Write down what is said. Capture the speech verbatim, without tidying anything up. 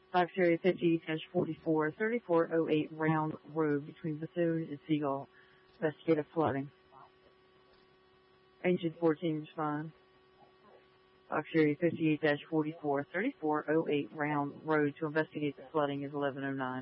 Fox Area fifty-eight forty-four, thirty-four oh eight Round Road between Bethune and Seagull. Investigative flooding. Engine fourteen respond. Fox Area fifty-eight forty-four, thirty-four oh eight Round Road to investigate the flooding is eleven oh nine.